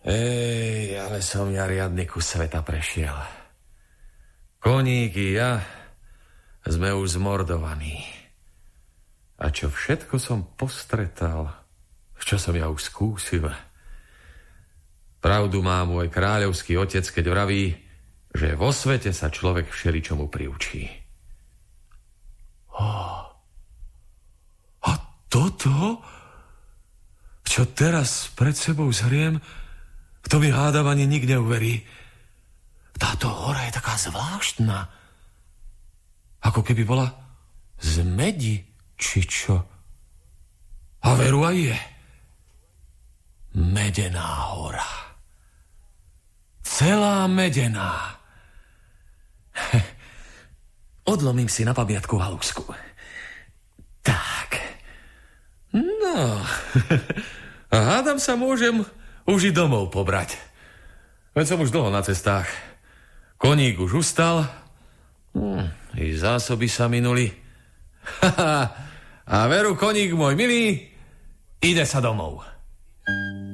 Ale som ja riadny kus sveta prešiel. Koník i ja sme už zmordovaní. A čo všetko som postretal, čo som ja už skúsil. Pravdu má môj kráľovský otec, keď vraví, že vo svete sa človek všeličomu priučí. A toto, čo teraz pred sebou zhriem, to mi hádam ani nik neuverí. Táto hora je taká zvláštna. Ako keby bola z medi, či čo. A veru aj je. Medená hora. Celá medená. Odlomím si na pamiatku halusku. Tak. No. A hádam sa môžem už i domov pobrať. Veď som už dlho na cestách. Koník už ustal. I zásoby sa minuli. A veru, koník môj milý, ide sa domov.